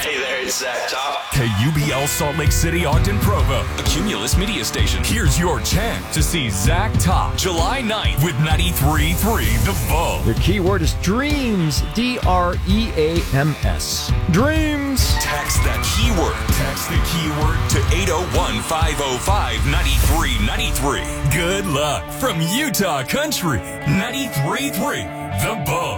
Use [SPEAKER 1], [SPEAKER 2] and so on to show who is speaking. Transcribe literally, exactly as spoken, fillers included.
[SPEAKER 1] Hey there, it's Zach Top.
[SPEAKER 2] K U B L Salt Lake City, Ogden, Provo, a Cumulus media station. Here's your chance to see Zach Top July ninth with ninety-three point three The Bull.
[SPEAKER 3] The keyword is dreams, D R E A M S. Dreams.
[SPEAKER 2] Text that keyword. Text the keyword to eight oh one, five oh five, nine three nine three. Good luck from Utah Country. ninety-three point three The Bull.